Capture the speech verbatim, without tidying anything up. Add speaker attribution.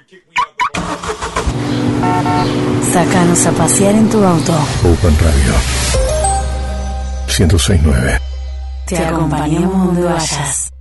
Speaker 1: Sácanos a pasear en tu auto.
Speaker 2: Open Radio ciento seis punto nueve.
Speaker 1: Te acompañamos donde vayas.